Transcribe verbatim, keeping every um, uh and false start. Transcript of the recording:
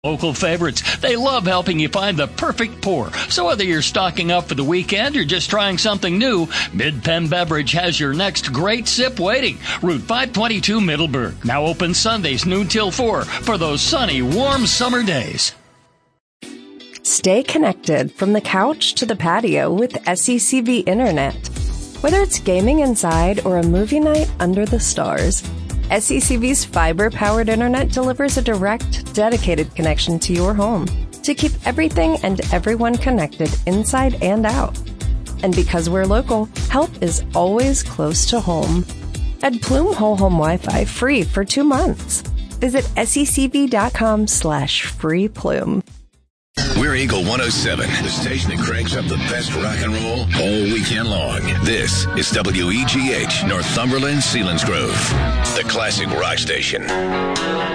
Local favorites. They love helping you find the perfect pour. So whether you're stocking up for the weekend or just trying something new, Mid-Penn Beverage has your next great sip waiting. Route five twenty-two Middleburg. Now open Sundays noon till four for those sunny, warm summer days. Stay connected from the couch to the patio with S E C V Internet. Whether it's gaming inside or a movie night under the stars, S E C V's fiber-powered internet delivers a direct, dedicated connection to your home to keep everything and everyone connected inside and out. And because we're local, help is always close to home. Add Plume Whole Home Wi-Fi free for two months. Visit secv.com slash free Plume. We're Eagle one oh seven, the station that cranks up the best rock and roll all weekend long. This is W E G H, Northumberland, Selinsgrove, the classic rock station.